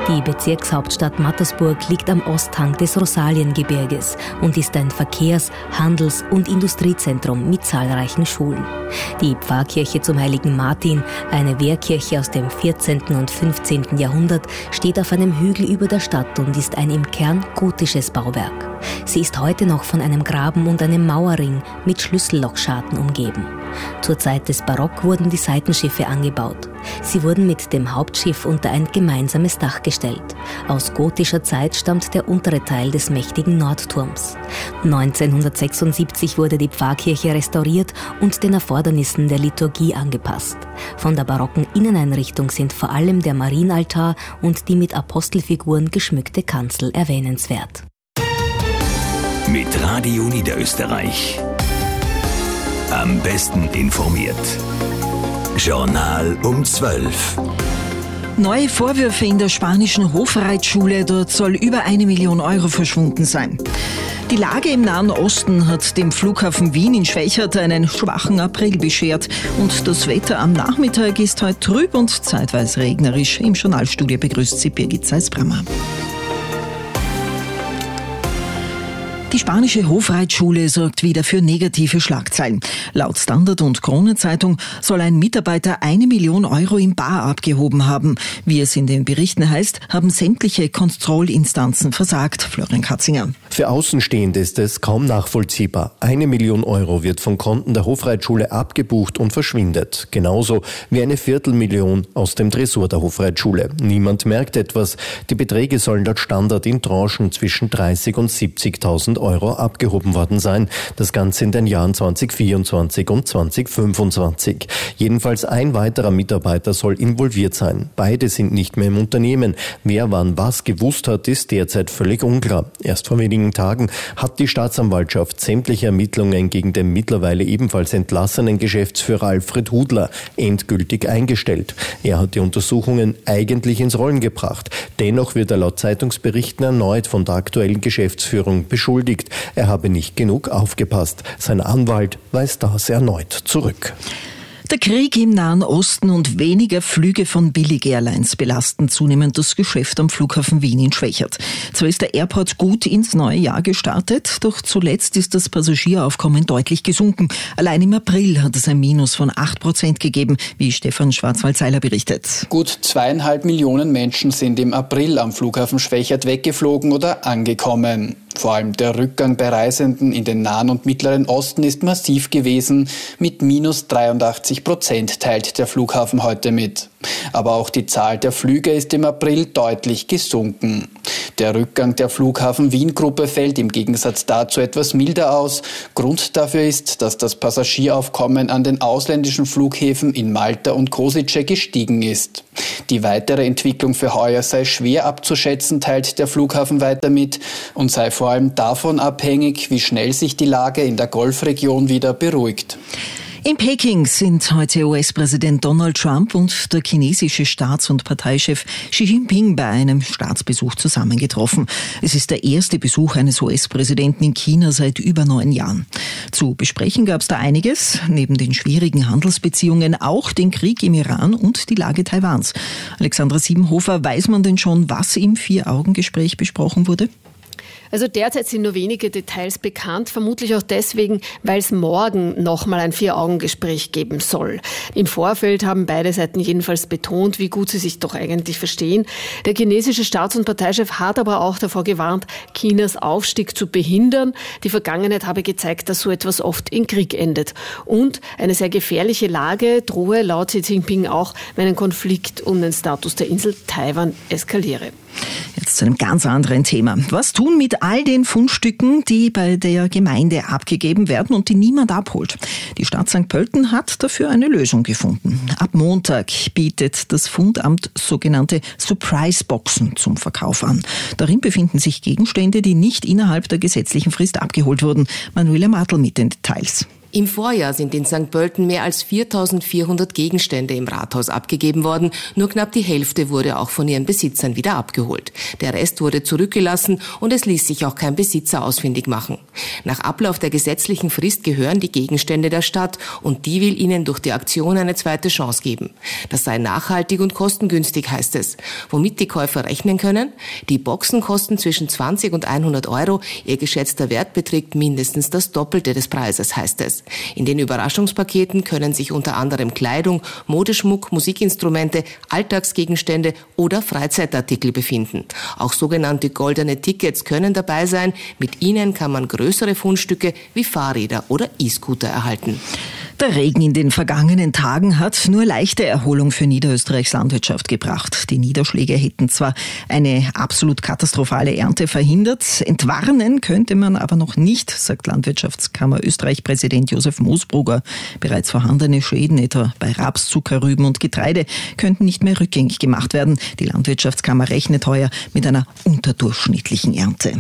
Die Bezirkshauptstadt Mattersburg liegt am Osthang des Rosaliengebirges und ist ein Verkehrs-, Handels- und Industriezentrum mit zahlreichen Schulen. Die Pfarrkirche zum Heiligen Martin, eine Wehrkirche aus dem 14. und 15. Jahrhundert, steht auf einem Hügel über der Stadt und ist ein im Kern gotisches Bauwerk. Sie ist heute noch von einem Graben und einem Mauerring mit Schlüssellochscharten umgeben. Zur Zeit des Barock wurden die Seitenschiffe angebaut. Sie wurden mit dem Hauptschiff unter ein gemeinsames Dach gestellt. Aus gotischer Zeit stammt der untere Teil des mächtigen Nordturms. 1976 wurde die Pfarrkirche restauriert und den Erfordernissen der Liturgie angepasst. Von der barocken Inneneinrichtung sind vor allem der Marienaltar und die mit Apostelfiguren geschmückte Kanzel erwähnenswert. Mit Radio Niederösterreich. Am besten informiert. Journal um 12. Neue Vorwürfe in der spanischen Hofreitschule. Dort soll über 1 Million Euro verschwunden sein. Die Lage im Nahen Osten hat dem Flughafen Wien in Schwächert einen schwachen April beschert. Und das Wetter am Nachmittag ist heute trüb und zeitweise regnerisch. Im Journalstudio begrüßt sie Birgit Seis-Brammer. Die spanische Hofreitschule sorgt wieder für negative Schlagzeilen. Laut Standard und Kronenzeitung soll ein Mitarbeiter 1 Million Euro in bar abgehoben haben. Wie es in den Berichten heißt, haben sämtliche Kontrollinstanzen versagt. Florian Katzinger. Für Außenstehende ist es kaum nachvollziehbar. 1 Million Euro wird von Konten der Hofreitschule abgebucht und verschwindet. Genauso wie 250.000 aus dem Tresor der Hofreitschule. Niemand merkt etwas. Die Beträge sollen laut Standard in Tranchen zwischen 30.000 und 70.000 Euro abgehoben worden sein. Das Ganze in den Jahren 2024 und 2025. Jedenfalls ein weiterer Mitarbeiter soll involviert sein. Beide sind nicht mehr im Unternehmen. Wer wann was gewusst hat, ist derzeit völlig unklar. Erst vor wenigen Tagen hat die Staatsanwaltschaft sämtliche Ermittlungen gegen den mittlerweile ebenfalls entlassenen Geschäftsführer Alfred Hudler endgültig eingestellt. Er hat die Untersuchungen eigentlich ins Rollen gebracht. Dennoch wird er laut Zeitungsberichten erneut von der aktuellen Geschäftsführung beschuldigt. Er habe nicht genug aufgepasst. Sein Anwalt weist das erneut zurück. Der Krieg im Nahen Osten und weniger Flüge von Billig-Airlines belasten zunehmend das Geschäft am Flughafen Wien in Schwächert. Zwar ist der Airport gut ins neue Jahr gestartet, doch zuletzt ist das Passagieraufkommen deutlich gesunken. Allein im April hat es ein Minus von 8% gegeben, wie Stefan Schwarzwald-Seiler berichtet. Gut 2,5 Millionen Menschen sind im April am Flughafen Schwächert weggeflogen oder angekommen. Vor allem der Rückgang bei Reisenden in den Nahen und Mittleren Osten ist massiv gewesen. Mit minus 83% teilt der Flughafen heute mit. Aber auch die Zahl der Flüge ist im April deutlich gesunken. Der Rückgang der Flughafen Wien-Gruppe fällt im Gegensatz dazu etwas milder aus. Grund dafür ist, dass das Passagieraufkommen an den ausländischen Flughäfen in Malta und Košice gestiegen ist. Die weitere Entwicklung für heuer sei schwer abzuschätzen, teilt der Flughafen weiter mit, und sei vor allem davon abhängig, wie schnell sich die Lage in der Golfregion wieder beruhigt. In Peking sind heute US-Präsident Donald Trump und der chinesische Staats- und Parteichef Xi Jinping bei einem Staatsbesuch zusammengetroffen. Es ist der erste Besuch eines US-Präsidenten in China seit über 9 Jahren. Zu besprechen gab es da einiges, neben den schwierigen Handelsbeziehungen auch den Krieg im Iran und die Lage Taiwans. Alexandra Siebenhofer, weiß man denn schon, was im 4-Augen-Gespräch besprochen wurde? Also derzeit sind nur wenige Details bekannt, vermutlich auch deswegen, weil es morgen nochmal ein 4-Augen-Gespräch geben soll. Im Vorfeld haben beide Seiten jedenfalls betont, wie gut sie sich doch eigentlich verstehen. Der chinesische Staats- und Parteichef hat aber auch davor gewarnt, Chinas Aufstieg zu behindern. Die Vergangenheit habe gezeigt, dass so etwas oft in Krieg endet. Und eine sehr gefährliche Lage drohe laut Xi Jinping auch, wenn ein Konflikt um den Status der Insel Taiwan eskaliere. Jetzt zu einem ganz anderen Thema. Was tun mit all den Fundstücken, die bei der Gemeinde abgegeben werden und die niemand abholt? Die Stadt St. Pölten hat dafür eine Lösung gefunden. Ab Montag bietet das Fundamt sogenannte Surprise-Boxen zum Verkauf an. Darin befinden sich Gegenstände, die nicht innerhalb der gesetzlichen Frist abgeholt wurden. Manuela Martl mit den Details. Im Vorjahr sind in St. Pölten mehr als 4.400 Gegenstände im Rathaus abgegeben worden. Nur knapp die Hälfte wurde auch von ihren Besitzern wieder abgeholt. Der Rest wurde zurückgelassen und es ließ sich auch kein Besitzer ausfindig machen. Nach Ablauf der gesetzlichen Frist gehören die Gegenstände der Stadt und die will ihnen durch die Aktion eine zweite Chance geben. Das sei nachhaltig und kostengünstig, heißt es. Womit die Käufer rechnen können? Die Boxen kosten zwischen 20 und 100 Euro. Ihr geschätzter Wert beträgt mindestens das Doppelte des Preises, heißt es. In den Überraschungspaketen können sich unter anderem Kleidung, Modeschmuck, Musikinstrumente, Alltagsgegenstände oder Freizeitartikel befinden. Auch sogenannte goldene Tickets können dabei sein. Mit ihnen kann man größere Fundstücke wie Fahrräder oder E-Scooter erhalten. Der Regen in den vergangenen Tagen hat nur leichte Erholung für Niederösterreichs Landwirtschaft gebracht. Die Niederschläge hätten zwar eine absolut katastrophale Ernte verhindert, entwarnen könnte man aber noch nicht, sagt Landwirtschaftskammer Österreich-Präsident Josef Moosbrugger. Bereits vorhandene Schäden, etwa bei Raps, Zuckerrüben und Getreide, könnten nicht mehr rückgängig gemacht werden. Die Landwirtschaftskammer rechnet heuer mit einer unterdurchschnittlichen Ernte.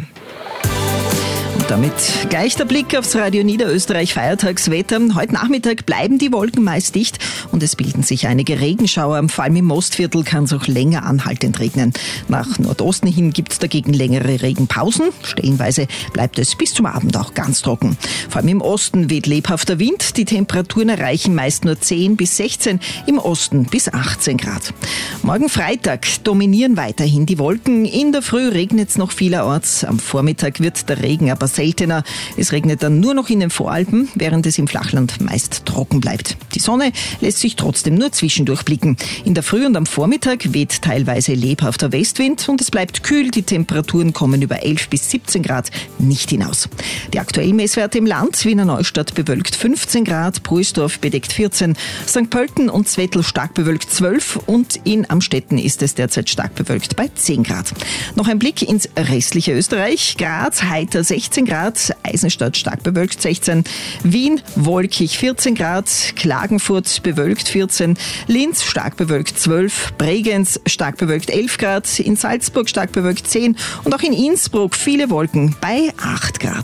Und damit gleich der Blick aufs Radio Niederösterreich Feiertagswetter. Heute Nachmittag bleiben die Wolken meist dicht und es bilden sich einige Regenschauer. Vor allem im Ostviertel kann es auch länger anhaltend regnen. Nach Nordosten hin gibt es dagegen längere Regenpausen. Stellenweise bleibt es bis zum Abend auch ganz trocken. Vor allem im Osten weht lebhafter Wind. Die Temperaturen erreichen meist nur 10 bis 16, im Osten bis 18 Grad. Morgen Freitag dominieren weiterhin die Wolken. In der Früh regnet es noch vielerorts. Am Vormittag wird der Regen aber seltener. Es regnet dann nur noch in den Voralpen, während es im Flachland meist trocken bleibt. Die Sonne lässt sich trotzdem nur zwischendurch blicken. In der Früh und am Vormittag weht teilweise lebhafter Westwind und es bleibt kühl. Die Temperaturen kommen über 11 bis 17 Grad nicht hinaus. Die aktuellen Messwerte im Land: Wiener Neustadt bewölkt 15 Grad, Pruisdorf bedeckt 14, St. Pölten und Zwettl stark bewölkt 12 und in Amstetten ist es derzeit stark bewölkt bei 10 Grad. Noch ein Blick ins restliche Österreich. Graz heiter 16 Grad, Eisenstadt stark bewölkt 16, Wien wolkig 14 Grad, Klagenfurt bewölkt 14, Linz stark bewölkt 12, Bregenz stark bewölkt 11 Grad, in Salzburg stark bewölkt 10 und auch in Innsbruck viele Wolken bei 8 Grad.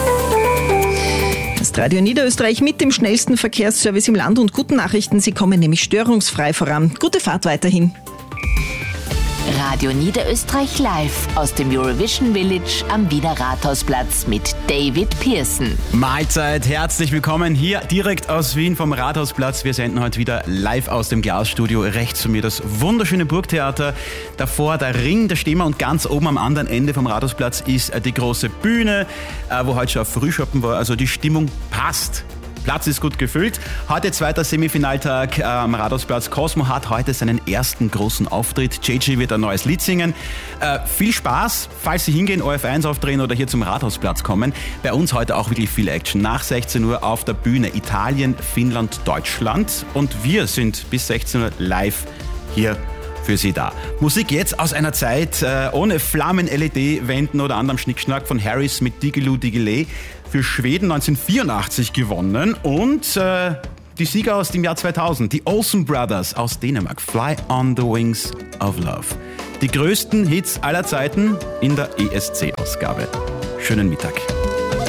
Das ist Radio Niederösterreich mit dem schnellsten Verkehrsservice im Land und guten Nachrichten. Sie kommen nämlich störungsfrei voran. Gute Fahrt weiterhin. Radio Niederösterreich live aus dem Eurovision Village am Wiener Rathausplatz mit David Pearson. Mahlzeit, herzlich willkommen hier direkt aus Wien vom Rathausplatz. Wir senden heute wieder live aus dem Glasstudio. Rechts von mir das wunderschöne Burgtheater, davor der Ring, da stehen wir, und ganz oben am anderen Ende vom Rathausplatz ist die große Bühne, wo heute schon auf Frühschoppen war. Also die Stimmung passt. Platz ist gut gefüllt. Heute zweiter Semifinaltag am Rathausplatz. Cosmo hat heute seinen ersten großen Auftritt. JJ wird ein neues Lied singen. Viel Spaß, falls Sie hingehen, ORF1 aufdrehen oder hier zum Rathausplatz kommen. Bei uns heute auch wirklich viel Action. Nach 16 Uhr auf der Bühne Italien, Finnland, Deutschland. Und wir sind bis 16 Uhr live hier für Sie da. Musik jetzt aus einer Zeit ohne Flammen-LED-Wänden oder anderem Schnickschnack, von Harris mit Diggiloo Diggiley. Für Schweden 1984 gewonnen, und die Sieger aus dem Jahr 2000, die Olsen Brothers aus Dänemark, Fly on the Wings of Love. Die größten Hits aller Zeiten in der ESC-Ausgabe. Schönen Mittag.